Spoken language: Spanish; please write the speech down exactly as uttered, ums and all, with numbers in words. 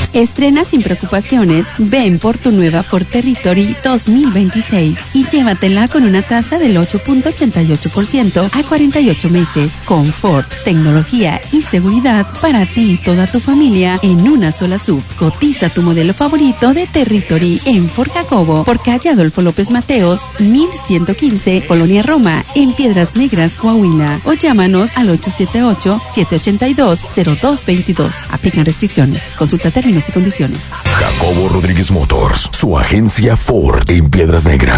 Estrena sin preocupaciones. Ven por tu nueva Ford Territory dos mil veintiséis y llévatela con una tasa del ocho punto ochenta y ocho por ciento a cuarenta y ocho meses. Confort, tecnología y seguridad para ti y toda tu familia en una sola sub. Cotiza tu modelo favorito de Territory en Ford Jacobo por calle Adolfo López Mateos, mil ciento quince, Colonia Roma, en Piedras Negras, Coahuila. O llámanos al ocho siete ocho, siete ocho dos, cero dos dos dos. Aplican restricciones. Consulta términos y condiciones. Jacobo Rodríguez Motors, su agencia Ford en Piedras Negras.